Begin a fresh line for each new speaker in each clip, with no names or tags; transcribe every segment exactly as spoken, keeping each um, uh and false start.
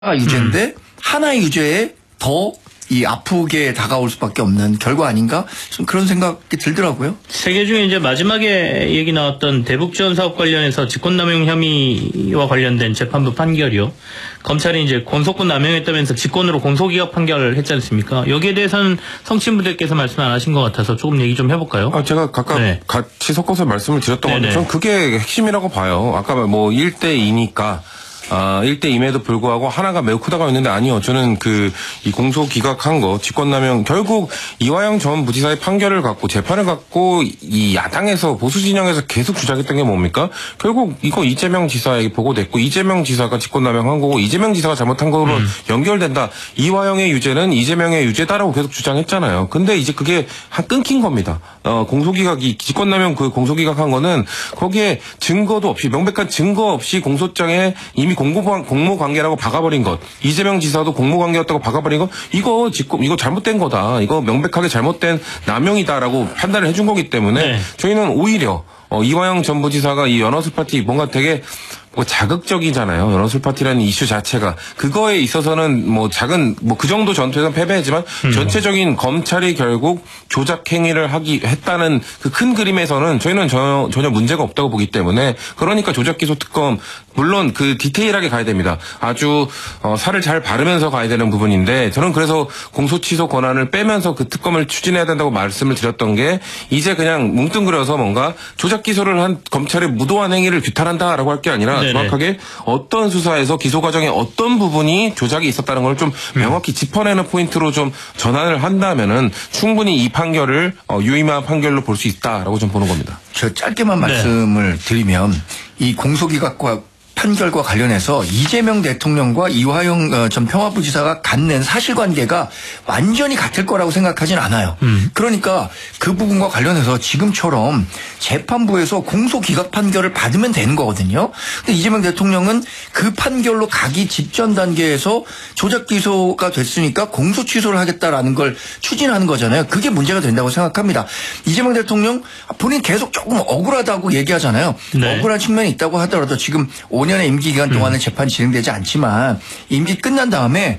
유죄인데
음.
하나의 유죄에 더 이 아프게 다가올 수밖에 없는 결과 아닌가? 좀 그런 생각이 들더라고요.
세 개 중에 이제 마지막에 얘기 나왔던 대북지원 사업 관련해서 직권남용 혐의와 관련된 재판부 판결이요. 검찰이 이제 공소권 남용했다면서 직권으로 공소기각 판결을 했지 않습니까? 여기에 대해서는 성친부대께서 말씀 안 하신 것 같아서 조금 얘기 좀 해볼까요?
아, 제가 각각 네. 같이 섞어서 말씀을 드렸던 건데 전 그게 핵심이라고 봐요. 아까 뭐 일 대 이니까 아, 일 대 이임에도 불구하고 하나가 매우 크다고 했는데 아니요. 저는 그 이 공소 기각한 거 직권남용 결국 이화영 전 부지사의 판결을 갖고 재판을 갖고 이 야당에서 보수 진영에서 계속 주장했던 게 뭡니까? 결국 이거 이재명 지사에게 보고됐고 이재명 지사가 직권남용한 거고 이재명 지사가 잘못한 거로 음. 연결된다. 이화영의 유죄는 이재명의 유죄다라고 계속 주장했잖아요. 근데 이제 그게 한 끊긴 겁니다. 어, 공소기각이 직권남용 그 공소기각한 거는 거기에 증거도 없이 명백한 증거 없이 공소장에 이미 공모, 공모관계라고 박아버린 것. 이재명 지사도 공모관계였다고 박아버린 것. 이거 직권, 이거 잘못된 거다. 이거 명백하게 잘못된 남용이다라고 판단을 해준 거기 때문에 네. 저희는 오히려 어, 이화영 전 부지사가 이 연화수 파티 뭔가 되게 뭐 자극적이잖아요. 연화술 파티라는 이슈 자체가 그거에 있어서는 뭐 작은 뭐 그 정도 전투에서 패배했지만 음. 전체적인 검찰이 결국 조작 행위를 하기 했다는 그 큰 그림에서는 저희는 전혀, 전혀 문제가 없다고 보기 때문에 그러니까 조작 기소 특검 물론 그 디테일하게 가야 됩니다. 아주 어, 살을 잘 바르면서 가야 되는 부분인데 저는 그래서 공소 취소 권한을 빼면서 그 특검을 추진해야 된다고 말씀을 드렸던 게 이제 그냥 뭉뚱그려서 뭔가 조작 기소를 한 검찰의 무도한 행위를 규탄한다라고 할 게 아니라 네네. 정확하게 어떤 수사에서 기소 과정에 어떤 부분이 조작이 있었다는 걸 좀 명확히 짚어내는 포인트로 좀 전환을 한다면은 충분히 이 판결을 어, 유의미한 판결로 볼 수 있다라고 좀 보는 겁니다.
저 짧게만 네. 말씀을 드리면 이 공소기각과 판결과 관련해서 이재명 대통령과 이화영 전 평화부지사가 갖는 사실관계가 완전히 같을 거라고 생각하진 않아요. 음. 그러니까 그 부분과 관련해서 지금처럼 재판부에서 공소기각 판결을 받으면 되는 거거든요. 근데 이재명 대통령은 그 판결로 가기 직전 단계에서 조작 기소가 됐으니까 공소 취소를 하겠다라는 걸 추진하는 거잖아요. 그게 문제가 된다고 생각합니다. 이재명 대통령 본인 계속 조금 억울하다고 얘기하잖아요. 네. 억울한 측면이 있다고 하더라도 지금 오 년의 임기 기간 동안은 음. 재판이 진행되지 않지만 임기 끝난 다음에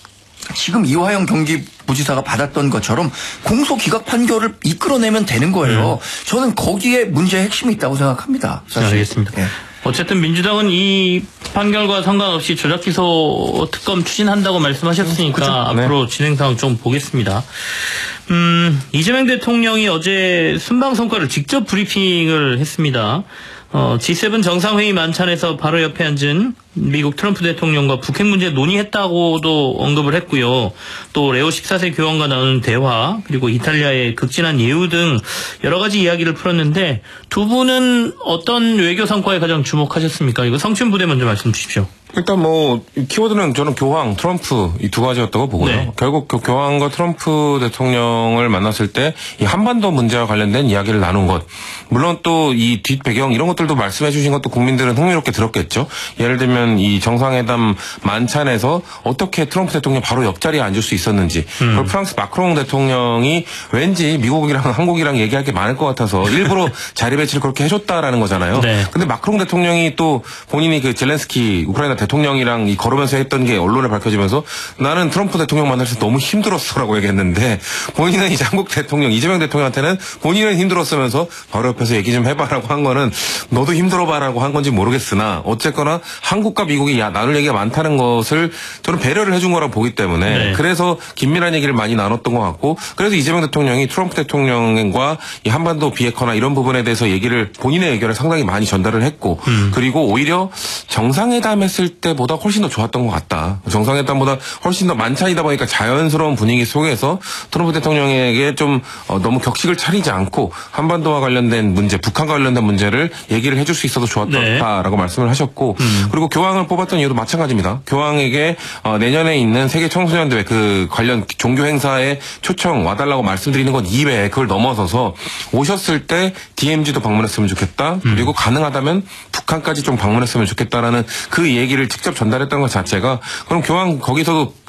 지금 이화영 경기부지사가 받았던 것처럼 공소기각 판결을 이끌어내면 되는 거예요. 음. 저는 거기에 문제의 핵심이 있다고 생각합니다. 사실.
네, 알겠습니다. 네. 어쨌든 민주당은 이 판결과 상관없이 조작기소 특검 추진한다고 말씀하셨으니까 그렇죠? 앞으로 네. 진행 상황 좀 보겠습니다. 음, 이재명 대통령이 어제 순방 성과를 직접 브리핑을 했습니다. 어, 지 세븐 정상회의 만찬에서 바로 옆에 앉은 미국 트럼프 대통령과 북핵 문제 논의했다고도 언급을 했고요. 또 레오 십사 세 교황과 나눈 대화, 그리고 이탈리아의 극진한 예우 등 여러 가지 이야기를 풀었는데 두 분은 어떤 외교 성과에 가장 주목하셨습니까? 이거 성춘 부대 먼저 말씀 주십시오.
일단 뭐 키워드는 저는 교황, 트럼프 이 두 가지였다고 보고요. 네. 결국 그 교황과 트럼프 대통령을 만났을 때 이 한반도 문제와 관련된 이야기를 나눈 것. 물론 또 이 뒷배경 이런 것들도 말씀해 주신 것도 국민들은 흥미롭게 들었겠죠. 예를 들면 이 정상회담 만찬에서 어떻게 트럼프 대통령 바로 옆자리에 앉을 수 있었는지 음. 그리고 프랑스 마크롱 대통령이 왠지 미국이랑 한국이랑 얘기할 게 많을 것 같아서 일부러 자리 배치를 그렇게 해줬다라는 거잖아요. 네. 근데 마크롱 대통령이 또 본인이 그 젤렌스키 우크라이나 대통령이랑 이 걸으면서 했던 게 언론에 밝혀지면서 나는 트럼프 대통령 만나서 너무 힘들었어라고 얘기했는데 본인은 이제 한국 대통령 이재명 대통령한테는 본인은 힘들었으면서 바로 옆에서 얘기 좀 해봐라고 한 거는 너도 힘들어봐라고 한 건지 모르겠으나 어쨌거나 한국과 미국이 야 나눌 얘기가 많다는 것을 저는 배려를 해준 거라고 보기 때문에 네. 그래서 긴밀한 얘기를 많이 나눴던 것 같고 그래서 이재명 대통령이 트럼프 대통령과 이 한반도 비핵화나 이런 부분에 대해서 얘기를 본인의 의견을 상당히 많이 전달을 했고 음. 그리고 오히려 정상회담 했을 때보다 훨씬 더 좋았던 것 같다. 정상회담보다 훨씬 더 만찬이다 보니까 자연스러운 분위기 속에서 트럼프 대통령에게 좀 어, 너무 격식을 차리지 않고 한반도와 관련된 문제, 북한과 관련된 문제를 얘기를 해줄 수 있어서 좋았다라고 네. 말씀을 하셨고 음. 그리고 교황을 뽑았던 이유도 마찬가지입니다. 교황에게 어, 내년에 있는 세계 청소년 대회 그 관련 종교 행사에 초청 와달라고 말씀드리는 것 이외에 그걸 넘어서서 오셨을 때 디엠지도 방문했으면 좋겠다. 그리고 음. 가능하다면 북한까지 좀 방문했으면 좋겠다라는 그 얘기를 직접 전달했던 것 자체가 그럼 교황 거기서도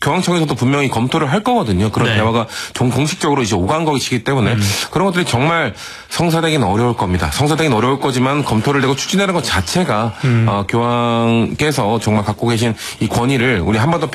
교황청에서도 분명히 검토를 할 거거든요. 그런
네.
대화가 좀 공식적으로 이제 오간 것이기 때문에 음. 그런 것들이 정말 성사되기는 어려울 겁니다. 성사되기는 어려울 거지만 검토를 내고 추진하는 것 자체가 음. 어, 교황께서 정말 갖고 계신 이 권위를 우리 한 번 더